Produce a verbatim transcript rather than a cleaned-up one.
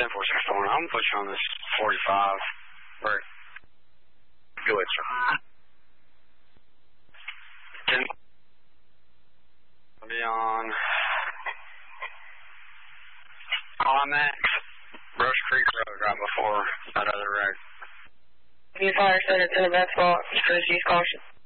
ten four six four. I'm going to put you on this forty-five. Right. Go ahead, sir. ten. I'll be on Climax, Brush Creek Road, right before that other wreck. You fire said it's in the best spot. Just use caution.